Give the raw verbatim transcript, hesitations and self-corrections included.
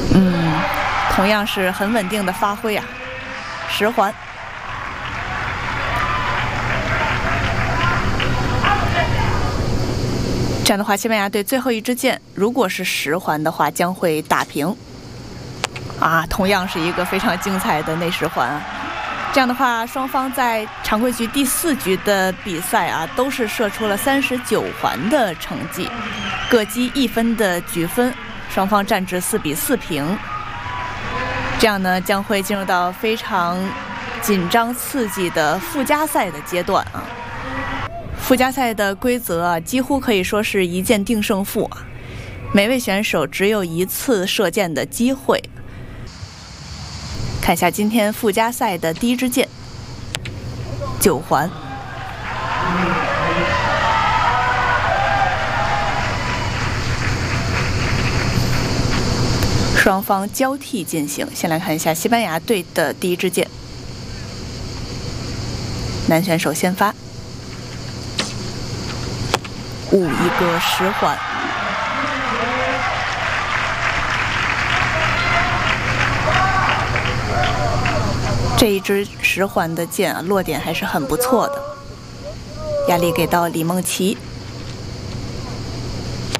嗯，同样是很稳定的发挥啊，十环。这样的话，西班牙队最后一支箭如果是十环的话，将会打平。啊，同样是一个非常精彩的内十环啊。这样的话，双方在常规局第四局的比赛啊，都是射出了三十九环的成绩，各积一分的局分，双方战至四比四平。这样呢，将会进入到非常紧张刺激的附加赛的阶段啊。附加赛的规则啊，几乎可以说是一箭定胜负啊，每位选手只有一次射箭的机会。看一下今天附加赛的第一支箭，九环。双方交替进行，先来看一下西班牙队的第一支箭，男选手先发，五一个十环。这一支十环的箭啊，落点还是很不错的，压力给到李梦琪。